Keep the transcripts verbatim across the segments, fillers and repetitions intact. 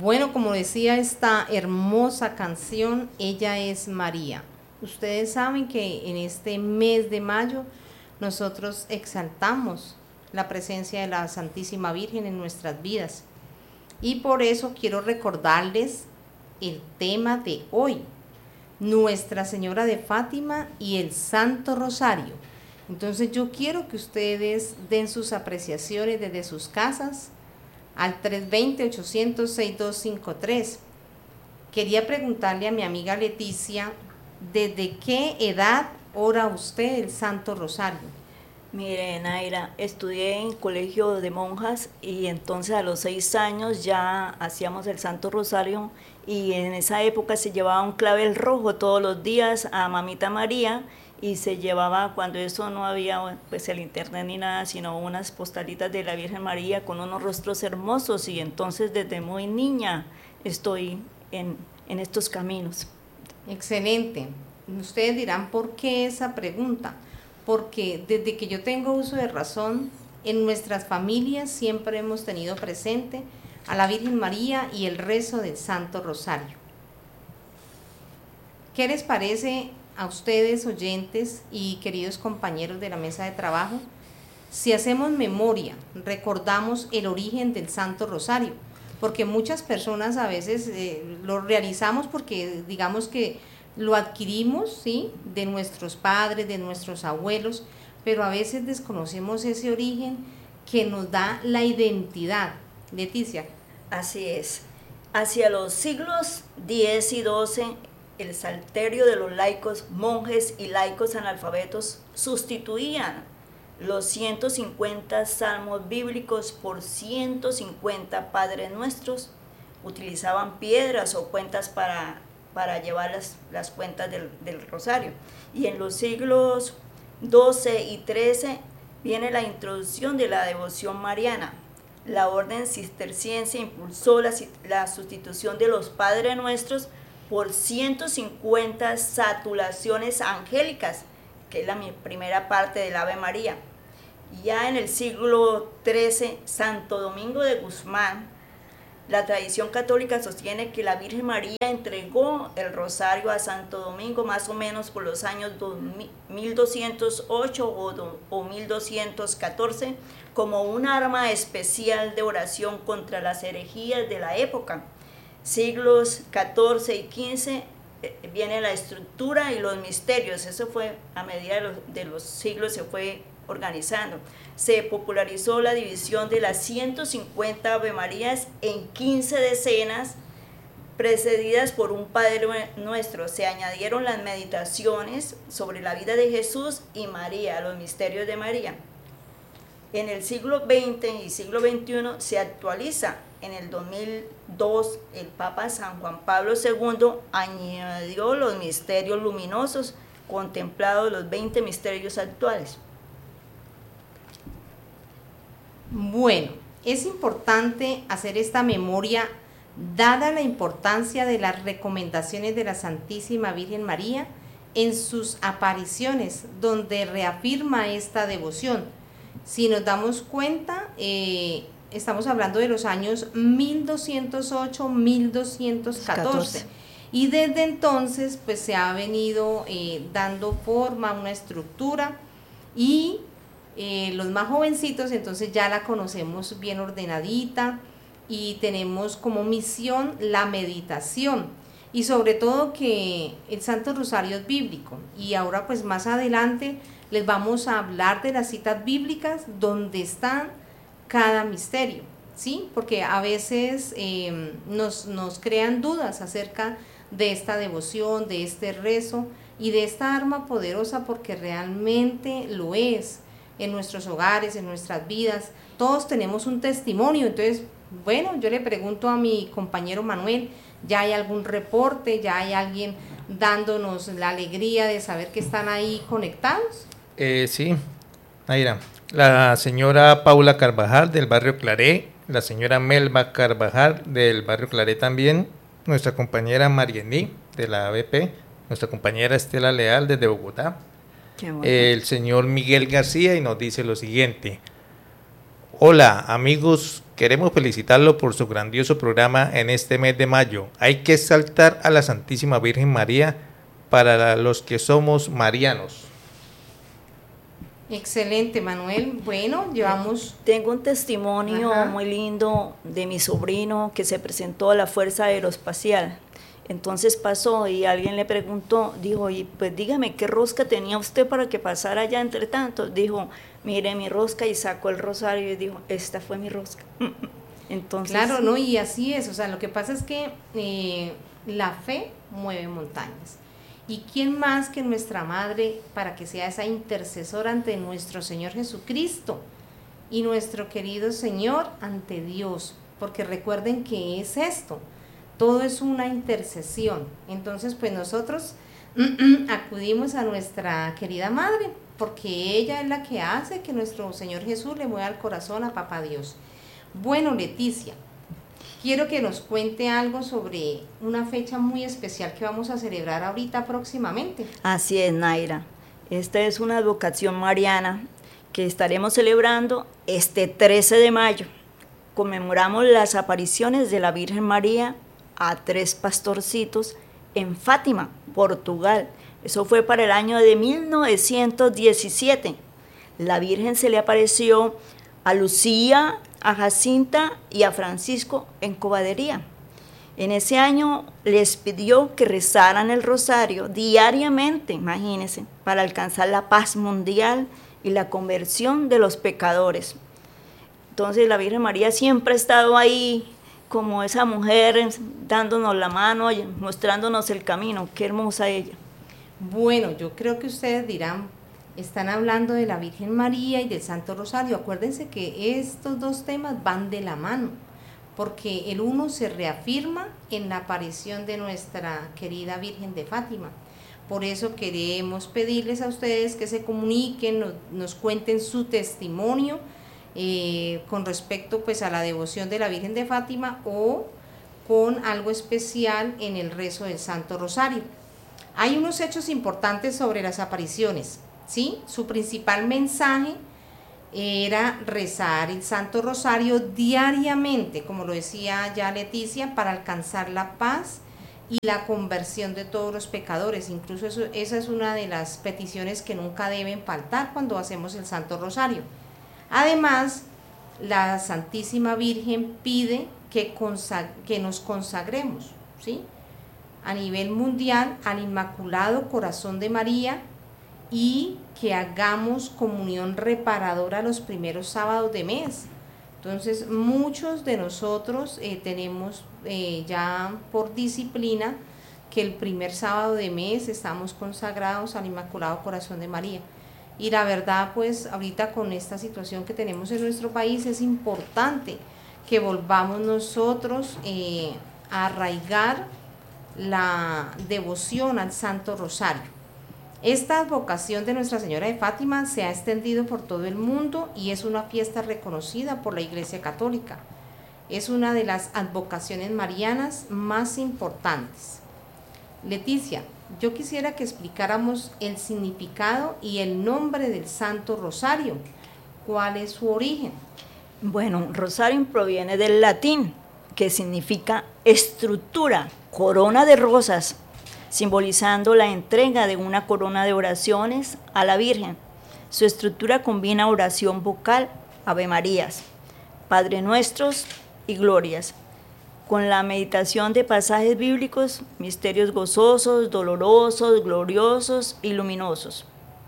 Bueno, como decía esta hermosa canción, ella es María. Ustedes saben que en este mes de mayo nosotros exaltamos la presencia de la Santísima Virgen en nuestras vidas. Y por eso quiero recordarles el tema de hoy, Nuestra Señora de Fátima y el Santo Rosario. Entonces yo quiero que ustedes den sus apreciaciones desde sus casas al tres dos cero, ochocientos, sesenta y dos cincuenta y tres. Quería preguntarle a mi amiga Leticia, ¿desde qué edad ora usted el Santo Rosario? Mire, Naira, estudié en colegio de monjas y entonces a los seis años ya hacíamos el Santo Rosario y en esa época se llevaba un clavel rojo todos los días a Mamita María y se llevaba, cuando eso no había pues el internet ni nada, sino unas postalitas de la Virgen María con unos rostros hermosos y entonces desde muy niña estoy en, en estos caminos. Excelente. Ustedes dirán, ¿por qué esa pregunta? Porque desde que yo tengo uso de razón, en nuestras familias siempre hemos tenido presente a la Virgen María y el rezo del Santo Rosario. ¿Qué les parece a ustedes, oyentes y queridos compañeros de la mesa de trabajo, si hacemos memoria, recordamos el origen del Santo Rosario? Porque muchas personas a veces eh, lo realizamos porque digamos que lo adquirimos, ¿sí?, de nuestros padres, de nuestros abuelos, pero a veces desconocemos ese origen que nos da la identidad. Leticia. Así es. Hacia los siglos diez y doce, el salterio de los laicos, monjes y laicos analfabetos sustituían los ciento cincuenta salmos bíblicos por ciento cincuenta Padres Nuestros. Utilizaban piedras o cuentas para para llevar las, las cuentas del, del rosario. Y en los siglos doce y trece viene la introducción de la devoción mariana. La orden cisterciense impulsó la, la sustitución de los Padres Nuestros por ciento cincuenta satulaciones angélicas, que es la primera parte del Ave María. Ya en el siglo trece, Santo Domingo de Guzmán, la tradición católica sostiene que la Virgen María entregó el rosario a Santo Domingo más o menos por los años mil doscientos ocho o mil doscientos catorce como un arma especial de oración contra las herejías de la época. Siglos catorce y quince viene la estructura y los misterios. Eso fue a medida de los, de los siglos se fue organizando. Se popularizó la división de las ciento cincuenta Ave Marías en quince decenas, precedidas por un Padre Nuestro. Se añadieron las meditaciones sobre la vida de Jesús y María, los misterios de María. En el siglo veinte y siglo veintiuno se actualiza. En el dos mil dos, el Papa San Juan Pablo segundo añadió los misterios luminosos, contemplados los veinte misterios actuales. Bueno, es importante hacer esta memoria dada la importancia de las recomendaciones de la Santísima Virgen María en sus apariciones, donde reafirma esta devoción. Si nos damos cuenta, eh, estamos hablando de los años mil doscientos ocho a mil doscientos catorce. Y desde entonces pues se ha venido eh, dando forma, una estructura y Eh, los más jovencitos entonces ya la conocemos bien ordenadita y tenemos como misión la meditación y sobre todo que el Santo Rosario es bíblico. Y ahora pues más adelante les vamos a hablar de las citas bíblicas donde están cada misterio, ¿sí? Porque a veces eh, nos, nos crean dudas acerca de esta devoción, de este rezo y de esta arma poderosa, porque realmente lo es. En nuestros hogares, en nuestras vidas, todos tenemos un testimonio. Entonces, bueno, yo le pregunto a mi compañero Manuel, ¿ya hay algún reporte? ¿Ya hay alguien dándonos la alegría de saber que están ahí conectados? Eh, sí, Naira, la señora Paula Carvajal del barrio Claré, la señora Melba Carvajal del barrio Claré también, nuestra compañera Mariení de la A B P, nuestra compañera Estela Leal desde Bogotá, el señor Miguel García, y nos dice lo siguiente: hola amigos Queremos felicitarlo por su grandioso programa en este mes de mayo. Hay que exaltar a la Santísima Virgen María para los que somos marianos. Excelente, Manuel. Bueno, llevamos... Tengo un testimonio Ajá. muy lindo de mi sobrino que se presentó a la Fuerza Aeroespacial. Entonces pasó y alguien le preguntó, dijo, y pues dígame, ¿qué rosca tenía usted para que pasara allá entre tantos? Dijo, mire mi rosca, y sacó el rosario y dijo, esta fue mi rosca. Entonces, Claro, ¿no? Y así es. O sea, lo que pasa es que eh, la fe mueve montañas. ¿Y quién más que nuestra Madre para que sea esa intercesora ante nuestro Señor Jesucristo y nuestro querido Señor ante Dios? Porque recuerden que es esto, todo es una intercesión. Entonces, pues nosotros acudimos a nuestra querida Madre, porque ella es la que hace que nuestro Señor Jesús le mueva el corazón a Papá Dios. Bueno, Leticia, quiero que nos cuente algo sobre una fecha muy especial que vamos a celebrar ahorita próximamente. así es, Naira. Esta es una advocación mariana que estaremos celebrando este trece de mayo. Conmemoramos las apariciones de la Virgen María a tres pastorcitos en Fátima, Portugal. Eso fue para el año de mil novecientos diecisiete. La Virgen se le apareció a Lucía, a Jacinta y a Francisco en Covadería. En ese año les pidió que rezaran el rosario diariamente, imagínense, para alcanzar la paz mundial y la conversión de los pecadores. Entonces la Virgen María siempre ha estado ahí como esa mujer dándonos la mano, mostrándonos el camino. Qué hermosa ella. Bueno, yo creo que ustedes dirán, están hablando de la Virgen María y del Santo Rosario. Acuérdense que estos dos temas van de la mano, porque el uno se reafirma en la aparición de nuestra querida Virgen de Fátima. Por eso queremos pedirles a ustedes que se comuniquen, nos, nos cuenten su testimonio eh, con respecto pues a la devoción de la Virgen de Fátima o con algo especial en el rezo del Santo Rosario. Hay unos hechos importantes sobre las apariciones, ¿sí? Su principal mensaje era rezar el Santo Rosario diariamente, como lo decía ya Leticia, para alcanzar la paz y la conversión de todos los pecadores. Incluso eso, esa es una de las peticiones que nunca deben faltar cuando hacemos el Santo Rosario. Además, la Santísima Virgen pide que, consag- que nos consagremos, ¿sí?, a nivel mundial al Inmaculado Corazón de María y que hagamos comunión reparadora los primeros sábados de mes. Entonces, muchos de nosotros eh, tenemos eh, ya por disciplina que el primer sábado de mes estamos consagrados al Inmaculado Corazón de María. Y la verdad, pues ahorita con esta situación que tenemos en nuestro país es importante que volvamos nosotros eh, a arraigar la devoción al Santo Rosario. Esta advocación de Nuestra Señora de Fátima se ha extendido por todo el mundo y es una fiesta reconocida por la Iglesia Católica. Es una de las advocaciones marianas más importantes. Leticia, yo quisiera que explicáramos el significado y el nombre del Santo Rosario. ¿Cuál es su origen? Bueno, rosario proviene del latín, que significa estructura, corona de rosas, simbolizando la entrega de una corona de oraciones a la Virgen. Su estructura combina oración vocal, Ave Marías, Padre Nuestros y Glorias, con la meditación de pasajes bíblicos, misterios gozosos, dolorosos, gloriosos y luminosos.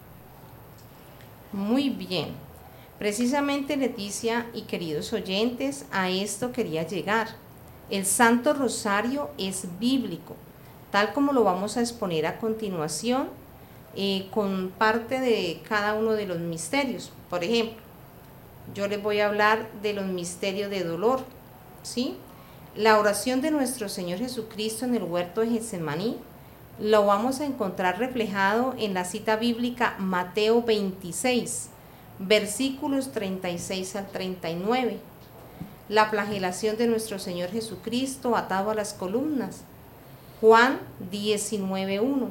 Muy bien. Precisamente, Leticia y queridos oyentes, a esto quería llegar. El Santo Rosario es bíblico, tal como lo vamos a exponer a continuación, eh, con parte de cada uno de los misterios. Por ejemplo, yo les voy a hablar de los misterios de dolor, ¿sí? La oración de nuestro Señor Jesucristo en el huerto de Getsemaní lo vamos a encontrar reflejado en la cita bíblica Mateo veintiséis, versículos treinta y seis al treinta y nueve. La flagelación de nuestro Señor Jesucristo atado a las columnas, Juan diecinueve uno.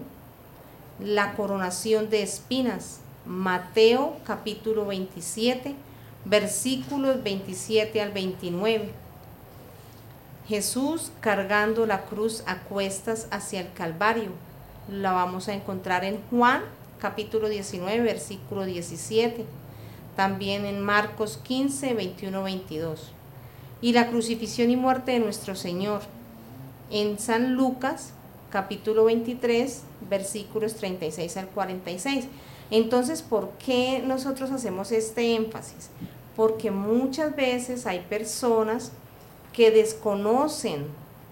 La coronación de espinas, Mateo capítulo veintisiete, versículos veintisiete al veintinueve. Jesús cargando la cruz a cuestas hacia el Calvario. La vamos a encontrar en Juan, capítulo diecinueve, versículo diecisiete. También en Marcos quince, veintiuno, veintidós. Y la crucifixión y muerte de nuestro Señor. En San Lucas, capítulo veintitrés, versículos treinta y seis al cuarenta y seis. Entonces, ¿por qué nosotros hacemos este énfasis? Porque muchas veces hay personas que desconocen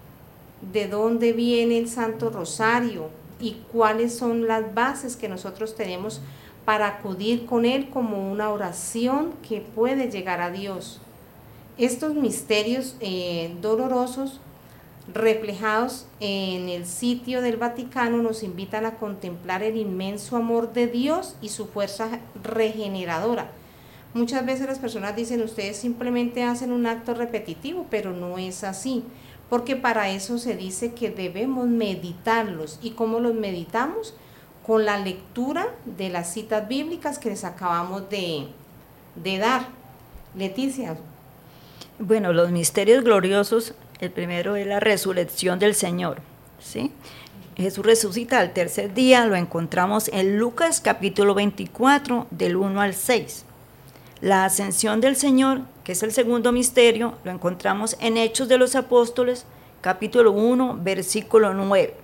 de dónde viene el Santo Rosario y cuáles son las bases que nosotros tenemos para acudir con él como una oración que puede llegar a Dios. Estos misterios eh, dolorosos reflejados en el sitio del Vaticano nos invitan a contemplar el inmenso amor de Dios y su fuerza regeneradora. Muchas veces las personas dicen, ustedes simplemente hacen un acto repetitivo, pero no es así, porque para eso se dice que debemos meditarlos. ¿Y cómo los meditamos? Con la lectura de las citas bíblicas que les acabamos de, de dar. Leticia. Bueno, los misterios gloriosos, el primero es la resurrección del Señor, ¿sí? Jesús resucita al tercer día, lo encontramos en Lucas capítulo veinticuatro, del uno al seis. La ascensión del Señor, que es el segundo misterio, lo encontramos en Hechos de los Apóstoles, capítulo uno, versículo nueve.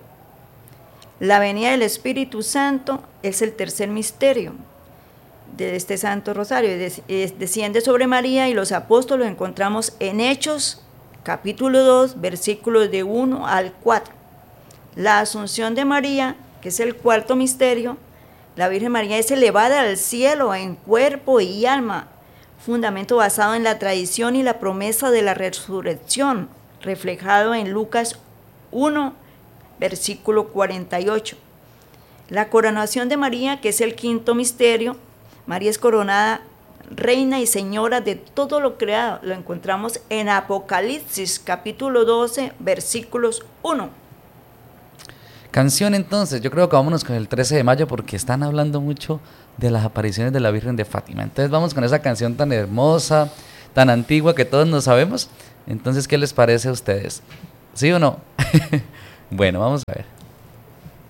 La venida del Espíritu Santo es el tercer misterio de este Santo Rosario. Desciende sobre María y los apóstoles lo encontramos en Hechos, capítulo dos, versículos de uno al cuatro. La Asunción de María, que es el cuarto misterio, la Virgen María es elevada al cielo en cuerpo y alma, fundamento basado en la tradición y la promesa de la resurrección, reflejado en Lucas uno, versículo cuarenta y ocho. La coronación de María, que es el quinto misterio, María es coronada reina y señora de todo lo creado, lo encontramos en Apocalipsis, capítulo doce, versículos uno. Canción entonces, yo creo que vámonos con el trece de mayo porque están hablando mucho de las apariciones de la Virgen de Fátima. Entonces vamos con esa canción tan hermosa, tan antigua que todos nos sabemos. Entonces, ¿qué les parece a ustedes? ¿Sí o no? Bueno, vamos a ver.